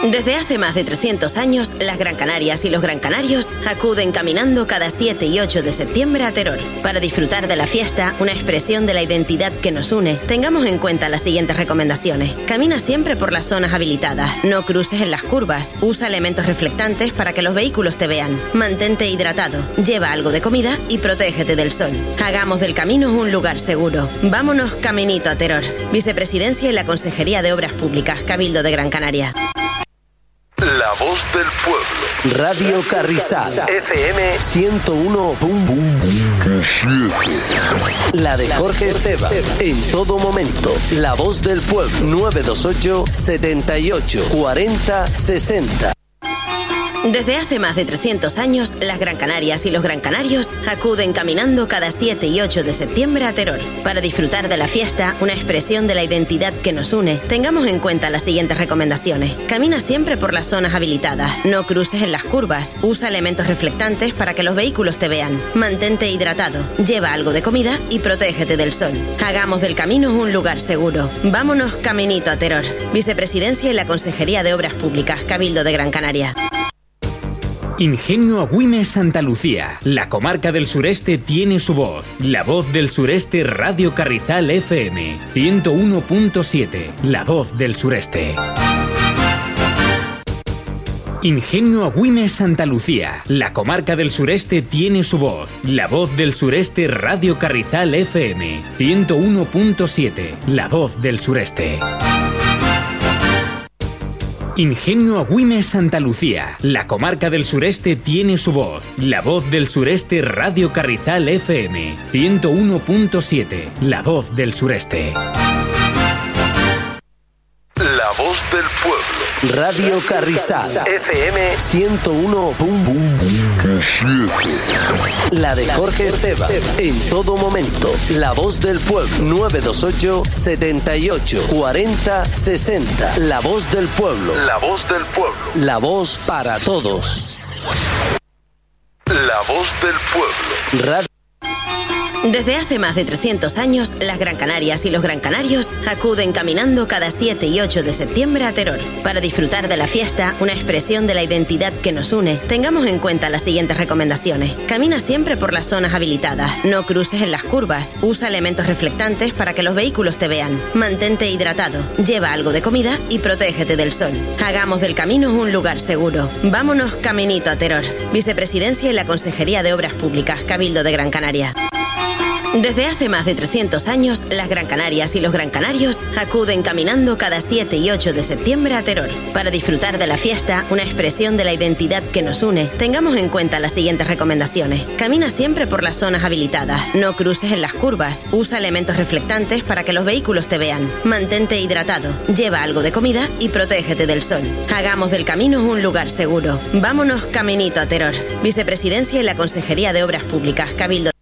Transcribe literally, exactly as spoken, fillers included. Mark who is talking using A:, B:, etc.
A: Desde hace más de trescientos años, las Gran Canarias y los Gran Canarios acuden caminando cada siete y ocho de septiembre a Teror. Para disfrutar de la fiesta, una expresión de la identidad que nos une, tengamos en cuenta las siguientes recomendaciones. Camina siempre por las zonas habilitadas, no cruces en las curvas, usa elementos reflectantes para que los vehículos te vean, mantente hidratado, lleva algo de comida y protégete del sol. Hagamos del camino un lugar seguro. Vámonos caminito a Teror. Vicepresidencia y la Consejería de Obras Públicas, Cabildo de Gran Canaria.
B: La voz del pueblo.
C: Radio Carrizal.
B: F M
C: ciento uno punto siete. La de Jorge Esteban. En todo momento. La voz del pueblo. nueve dos ocho, setenta y ocho, cuarenta, sesenta.
A: Desde hace más de trescientos años, las Gran Canarias y los Gran Canarios acuden caminando cada siete y ocho de septiembre a Teror. Para disfrutar de la fiesta, una expresión de la identidad que nos une, tengamos en cuenta las siguientes recomendaciones. Camina siempre por las zonas habilitadas, no cruces en las curvas, usa elementos reflectantes para que los vehículos te vean, mantente hidratado, lleva algo de comida y protégete del sol. Hagamos del camino un lugar seguro. Vámonos caminito a Teror. Vicepresidencia y la Consejería de Obras Públicas, Cabildo de Gran Canaria.
D: Ingenio Agüimes Santa Lucía. La comarca del sureste tiene su voz. La voz del sureste Radio Carrizal F M ciento uno punto siete. La voz del sureste. Ingenio Agüimes Santa Lucía. La comarca del sureste tiene su voz. La voz del sureste Radio Carrizal F M ciento uno punto siete. La voz del sureste. Ingenio Agüimes Santa Lucía. La comarca del sureste tiene su voz. La voz del sureste Radio Carrizal F M ciento uno punto siete. La voz del sureste.
B: La voz del pueblo.
C: Radio Carrizal.
B: F M
C: ciento uno punto siete. La de Jorge Esteban. En todo momento. La voz del pueblo. nueve dos ocho, setenta y ocho, cuarenta, sesenta. La voz del pueblo.
B: La voz del pueblo.
C: La voz para todos.
B: La voz del pueblo.
C: Radio
A: Desde hace más de trescientos años, las Gran Canarias y los Gran Canarios acuden caminando cada siete y ocho de septiembre a Teror. Para disfrutar de la fiesta, una expresión de la identidad que nos une, tengamos en cuenta las siguientes recomendaciones. Camina siempre por las zonas habilitadas, no cruces en las curvas, usa elementos reflectantes para que los vehículos te vean, mantente hidratado, lleva algo de comida y protégete del sol. Hagamos del camino un lugar seguro. Vámonos caminito a Teror. Vicepresidencia y la Consejería de Obras Públicas, Cabildo de Gran Canaria. Desde hace más de trescientos años, las Gran Canarias y los Gran Canarios acuden caminando cada siete y ocho de septiembre a Teror. Para disfrutar de la fiesta, una expresión de la identidad que nos une, tengamos en cuenta las siguientes recomendaciones. Camina siempre por las zonas habilitadas, no cruces en las curvas, usa elementos reflectantes para que los vehículos te vean, mantente hidratado, lleva algo de comida y protégete del sol. Hagamos del camino un lugar seguro. Vámonos caminito a Teror. Vicepresidencia y la Consejería de Obras Públicas, Cabildo.